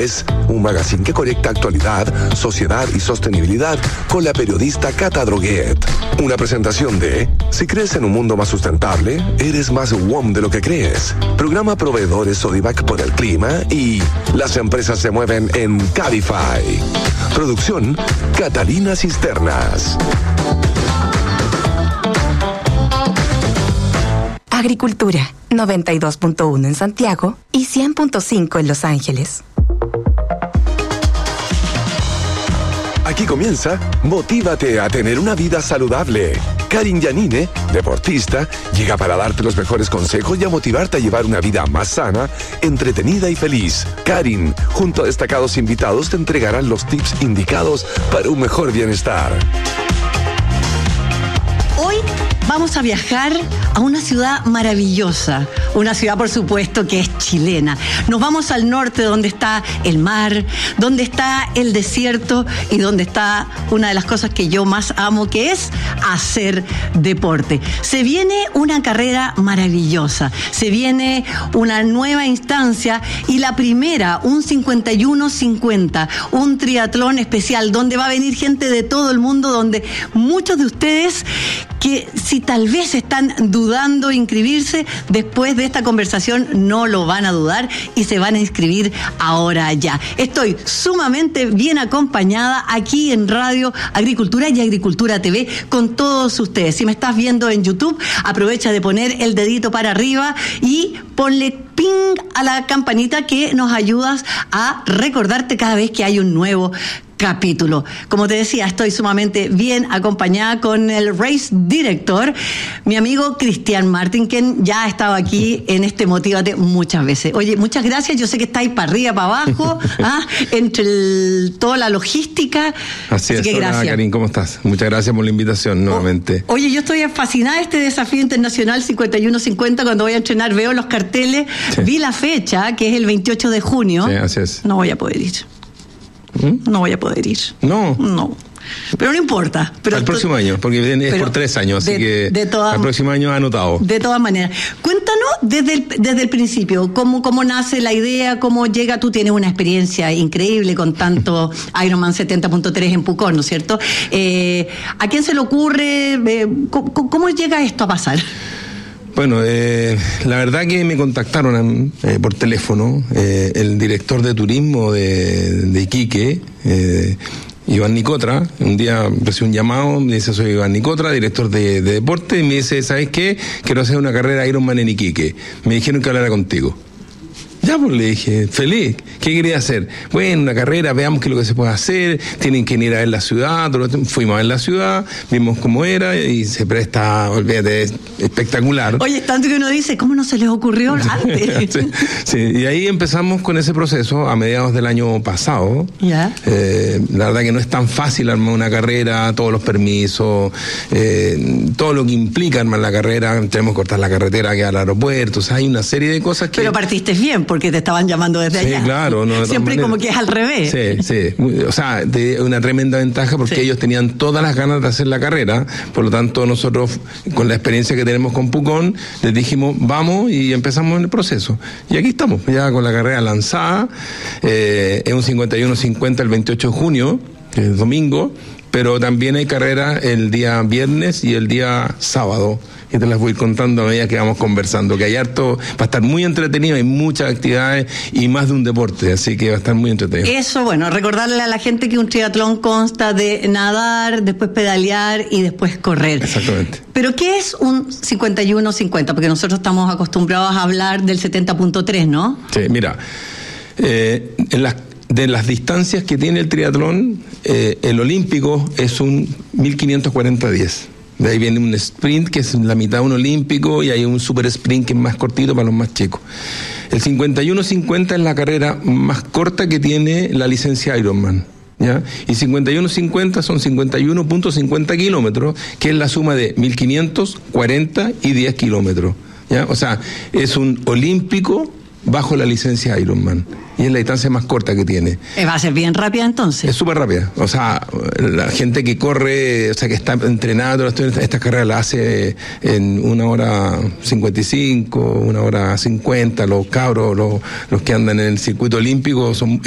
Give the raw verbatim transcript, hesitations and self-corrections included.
es un magazine que conecta actualidad, sociedad y sostenibilidad con la periodista Cata Droguet. Una presentación de Si crees en un mundo más sustentable, eres más W O M de lo que crees. Programa proveedores Sodivac por el clima y las empresas se mueven en Cabify. Producción Catalina Cisternas. Agricultura, noventa y dos punto uno en Santiago y cien punto cinco en Los Ángeles. Aquí comienza Motívate a tener una vida saludable. Karin Yanine, deportista, llega para darte los mejores consejos y a motivarte a llevar una vida más sana, entretenida y feliz. Karin, junto a destacados invitados, te entregarán los tips indicados para un mejor bienestar. Hoy vamos a viajar a una ciudad maravillosa, una ciudad por supuesto que es chilena. Nos vamos al norte donde está el mar, donde está el desierto y donde está una de las cosas que yo más amo, que es hacer deporte. Se viene una carrera maravillosa, se viene una nueva instancia y la primera, un cincuenta y uno cincuenta, un triatlón especial donde va a venir gente de todo el mundo, donde muchos de ustedes que si tal vez están dudando inscribirse, después de esta conversación no lo van a dudar y se van a inscribir ahora ya. Estoy sumamente bien acompañada aquí en Radio Agricultura y Agricultura T V con todos ustedes. Si me estás viendo en YouTube, aprovecha de poner el dedito para arriba y ponle ping a la campanita que nos ayudas a recordarte cada vez que hay un nuevo capítulo. Como te decía, estoy sumamente bien acompañada con el race director, mi amigo Cristian Martin, quien ya ha estado aquí en este Motívate muchas veces. Oye, muchas gracias. Yo sé que estáis para arriba, para abajo, ¿ah? entre el, toda la logística. Así, Así es. Que Hola, gracias. Karin, ¿cómo estás? Muchas gracias por la invitación nuevamente. O, oye, yo estoy fascinada de este desafío internacional cincuenta y uno cincuenta. Cuando voy a entrenar veo los carteles, sí. Vi la fecha, que es el veintiocho de junio. Sí, así es. No voy a poder ir. ¿Mm? No voy a poder ir. No. No. Pero no importa. Pero al próximo año, porque es por tres años, así de, que de toda, al próximo año anotado. De todas maneras. Cuéntanos desde el, desde el principio, cómo, cómo nace la idea, cómo llega. Tú tienes una experiencia increíble con tanto Ironman setenta punto tres en Pucón, ¿no es cierto? Eh, ¿A quién se le ocurre? Eh, ¿cómo, ¿Cómo llega esto a pasar? Bueno, eh, la verdad que me contactaron eh, por teléfono eh, el director de turismo de, de Iquique, eh, Iván Nicotra. Un día recibí un llamado, me dice: soy Iván Nicotra, director de, de deporte, y me dice: ¿sabes qué? Quiero hacer una carrera Ironman en Iquique. Me dijeron que hablara contigo. Ya, pues le dije, feliz. ¿Qué quería hacer? Bueno, una carrera, veamos qué es lo que se puede hacer. Tienen que ir a ver la ciudad. Fuimos a ver la ciudad, vimos cómo era y se presta, olvídate, es espectacular. Oye, tanto que uno dice, ¿cómo no se les ocurrió antes? sí, sí, y ahí empezamos con ese proceso a mediados del año pasado. Ya. Eh, la verdad que no es tan fácil armar una carrera, todos los permisos, eh, todo lo que implica armar la carrera. Tenemos que cortar la carretera que al aeropuerto. O sea, hay una serie de cosas que... Pero partiste bien, porque te estaban llamando desde sí, allá. Claro, no, siempre como que es al revés. Sí, sí. O sea, de una tremenda ventaja porque sí. Ellos tenían todas las ganas de hacer la carrera. Por lo tanto, nosotros, con la experiencia que tenemos con Pucón, les dijimos, vamos, y empezamos en el proceso. Y aquí estamos, ya con la carrera lanzada. Eh, es un cincuenta y uno cincuenta el veintiocho de junio, que es domingo, pero también hay carreras el día viernes y el día sábado. Y te las voy contando a medida que vamos conversando, que hay harto, va a estar muy entretenido, hay muchas actividades y más de un deporte, así que va a estar muy entretenido. Eso, bueno, recordarle a la gente que un triatlón consta de nadar, después pedalear y después correr. Exactamente. Pero ¿qué es un cincuenta y uno cincuenta? Porque nosotros estamos acostumbrados a hablar del setenta punto tres, ¿no? Sí, mira, eh, en las de las distancias que tiene el triatlón, eh, el olímpico es un mil quinientos cuarenta diez. De ahí viene un sprint, que es la mitad de un olímpico, y hay un super sprint que es más cortito para los más chicos. El cincuenta y uno cincuenta es la carrera más corta que tiene la licencia Ironman, ¿ya? Y cincuenta y uno cincuenta son cincuenta y uno punto cincuenta kilómetros, que es la suma de mil quinientos, cuarenta y diez kilómetros, ¿ya? O sea, es un olímpico bajo la licencia Ironman. Y es la distancia más corta que tiene. ¿Va a ser bien rápida entonces? Es súper rápida. O sea, la gente que corre, o sea, que está entrenada, estas carreras las hace en una hora cincuenta y cinco, una hora cincuenta. Los cabros, los, los que andan en el circuito olímpico son